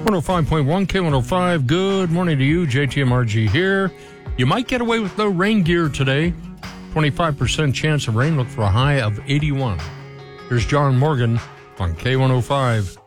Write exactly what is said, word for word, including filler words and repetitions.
one oh five point one K one oh five. Good morning to you. J T M R G here. You might get away with no rain gear today. twenty-five percent chance of rain. Look for a high of eighty-one. Here's John Morgan on K one oh five.